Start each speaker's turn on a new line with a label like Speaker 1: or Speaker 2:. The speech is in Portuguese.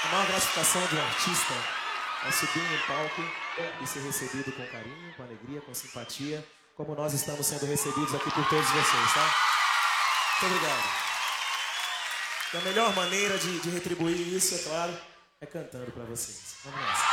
Speaker 1: A maior gratificação de um artista é subir em um palco e ser recebido com carinho, com alegria, com simpatia, como nós estamos sendo recebidos aqui por todos vocês, tá? Muito obrigado. E a melhor maneira de retribuir isso, é claro, é cantando pra vocês. Vamos nessa.